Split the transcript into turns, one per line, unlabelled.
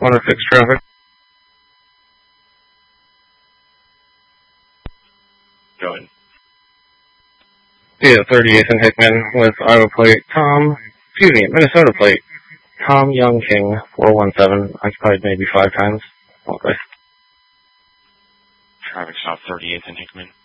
106 traffic.
Go ahead.
Yeah, 38th and Hickman with Iowa plate Minnesota plate Tom Young King 417, occupied maybe 5 times. Okay.
Traffic stop 38th and Hickman.